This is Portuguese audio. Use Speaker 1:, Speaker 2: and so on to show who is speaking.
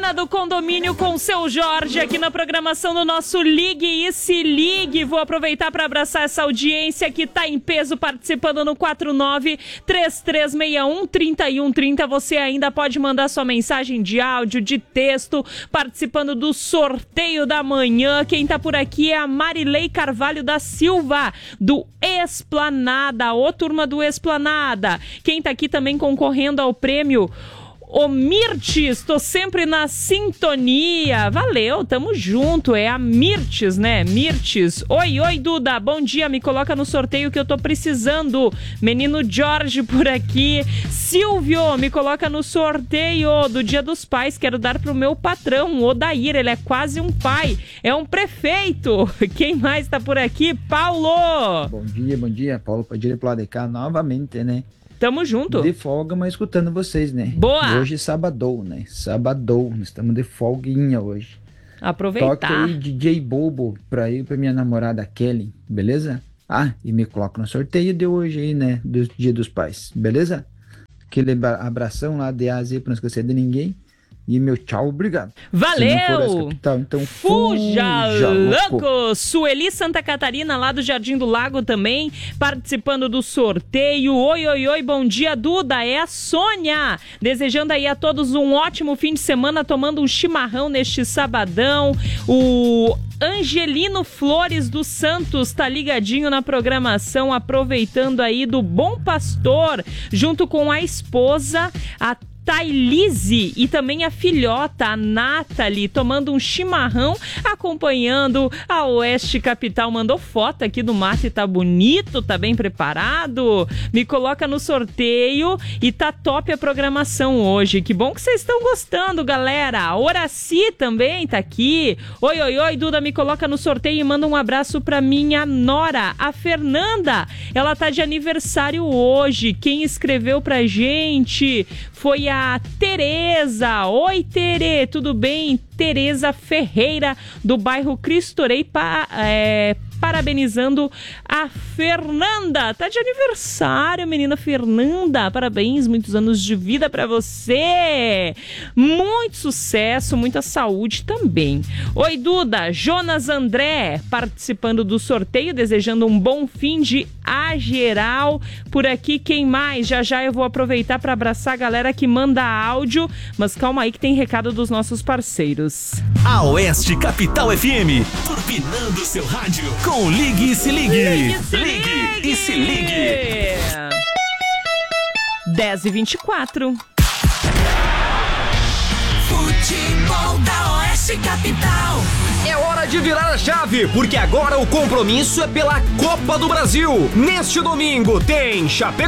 Speaker 1: dona do condomínio com seu Jorge aqui na programação do nosso Ligue e Se Ligue. Vou aproveitar para abraçar essa audiência que tá em peso participando no 49-3361-3130. Você ainda pode mandar sua mensagem de áudio, de texto, participando do sorteio da manhã. Quem tá por aqui é a Marilei Carvalho da Silva, do Esplanada. Ô, turma do Esplanada. Quem tá aqui também concorrendo ao prêmio, o Mirtes, tô sempre na sintonia. Valeu, tamo junto. É a Mirtes, né? Mirtes. Oi, Duda. Bom dia, me coloca no sorteio que eu tô precisando. Menino Jorge por aqui. Silvio, me coloca no sorteio do Dia dos Pais. Quero dar pro meu patrão, Odair. Ele é quase um pai. É um prefeito. Quem mais tá por aqui? Paulo.
Speaker 2: Bom dia. Paulo Padilha pro lado de cá novamente, né?
Speaker 1: Tamo junto.
Speaker 2: De folga, mas escutando vocês, né?
Speaker 1: Boa!
Speaker 2: Hoje é sabadão, né? Sabadão, nós estamos de folguinha hoje.
Speaker 1: Aproveitar.
Speaker 2: Toque aí DJ Bobo pra minha namorada Kelly, beleza? Ah, e me coloca no sorteio de hoje aí, né? Do Dia dos Pais, beleza? Aquele abração lá de A a Z pra não esquecer de ninguém. E meu tchau, obrigado.
Speaker 1: Valeu!
Speaker 2: Capital, então
Speaker 1: Fuja louco! Sueli Santa Catarina, lá do Jardim do Lago também, participando do sorteio. Oi, bom dia, Duda. É a Sônia. Desejando aí a todos um ótimo fim de semana, tomando um chimarrão neste sabadão. O Angelino Flores dos Santos tá ligadinho na programação, aproveitando aí do Bom Pastor, junto com a esposa, a Thailise, e também a filhota, a Nathalie, tomando um chimarrão, acompanhando a Oeste Capital. Mandou foto aqui do mate, tá bonito, tá bem preparado. Me coloca no sorteio e tá top a programação hoje. Que bom que vocês estão gostando, galera. A Horaci também tá aqui. Oi, Duda, me coloca no sorteio e manda um abraço pra minha nora, a Fernanda. Ela tá de aniversário hoje. Quem escreveu pra gente foi a Tereza. Oi, Tere, tudo bem? Tereza Ferreira, do bairro Cristo Rei, parabenizando a Fernanda. Tá de aniversário, menina Fernanda. Parabéns, muitos anos de vida pra você. Muito sucesso, muita saúde também. Oi, Duda. Jonas André, participando do sorteio, desejando um bom fim de a geral. Por aqui, quem mais? Já eu vou aproveitar para abraçar a galera que manda áudio, mas calma aí que tem recado dos nossos parceiros.
Speaker 3: A Oeste Capital FM, turbinando seu rádio com Ligue e Se Ligue. Ligue e Se Ligue.
Speaker 1: 10h24.
Speaker 4: Futebol da Oeste Capital.
Speaker 5: É hora de virar a chave, porque agora o compromisso é pela Copa do Brasil. Neste domingo tem Chapecoense